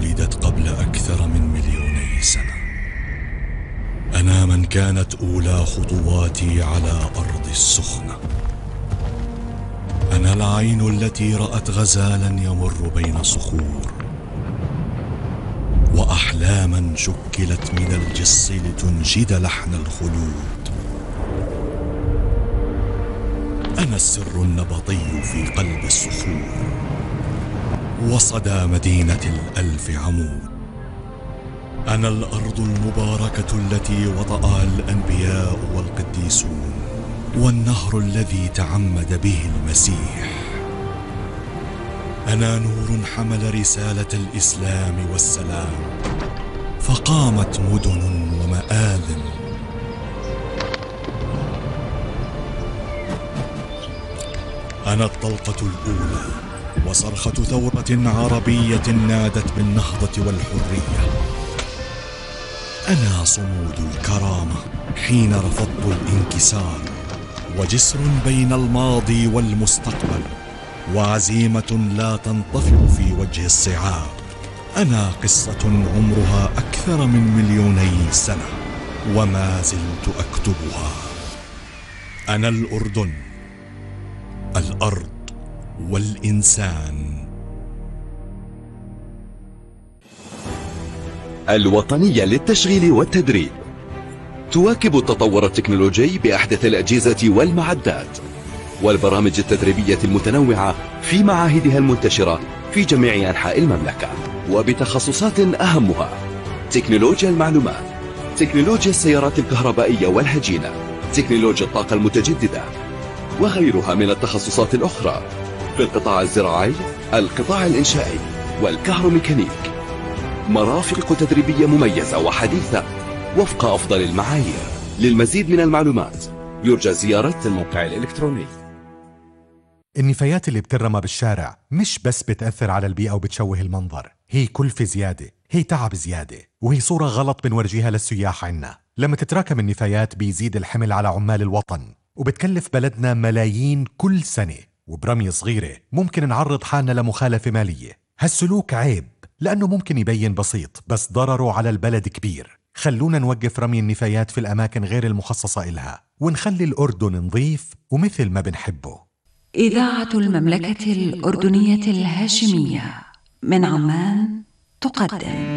ولدت قبل أكثر من 2,000,000 سنة. أنا من كانت أولى خطواتي على أرض السخنة. أنا العين التي رأت غزالا يمر بين صخور، وأحلاما شكلت من الجص لتنشد لحن الخلود. أنا السر النبطي في قلب الصخور، وصدى مدينة ال1000 عمود. أنا الأرض المباركة التي وطأها الأنبياء والقديسون، والنهر الذي تعمد به المسيح. أنا نور حمل رسالة الإسلام والسلام، فقامت مدن ومآذن. أنا الطلقة الأولى وصرخة ثورة عربية نادت بالنهضة والحرية. أنا صمود الكرامة حين رفضت الانكسار، وجسر بين الماضي والمستقبل، وعزيمة لا تنطفئ في وجه الصعاب. أنا قصة عمرها أكثر من 2,000,000 سنة، وما زلت أكتبها. أنا الأردن، الأرض والإنسان. الوطنية للتشغيل والتدريب تواكب التطور التكنولوجي بأحدث الأجهزة والمعدات والبرامج التدريبية المتنوعة في معاهدها المنتشرة في جميع أنحاء المملكة، وبتخصصات أهمها تكنولوجيا المعلومات، تكنولوجيا السيارات الكهربائية والهجينة، تكنولوجيا الطاقة المتجددة، وغيرها من التخصصات الأخرى في القطاع الزراعي، القطاع الإنشائي، والكهروميكانيك. مرافق تدريبية مميزة وحديثة وفق أفضل المعايير. للمزيد من المعلومات يرجى زيارة الموقع الإلكتروني. النفايات اللي بترمى بالشارع مش بس بتأثر على البيئة وبتشوه المنظر، هي كلفة زيادة، هي تعب زيادة، وهي صورة غلط بنورجيها للسياح عنا. لما تتراكم النفايات بيزيد الحمل على عمال الوطن، وبتكلف بلدنا ملايين كل سنة، وبرمية صغيرة ممكن نعرض حالنا لمخالفة مالية. هالسلوك عيب لأنه ممكن يبين بسيط، بس ضرره على البلد كبير. خلونا نوقف رمي النفايات في الأماكن غير المخصصة إلها، ونخلي الأردن نظيف ومثل ما بنحبه. إذاعة المملكة الأردنية الهاشمية من عمان تقدم